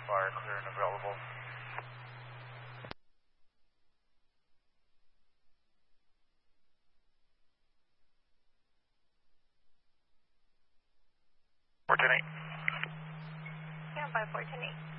fire clear and available. Four ten eight. Stand by 410-8.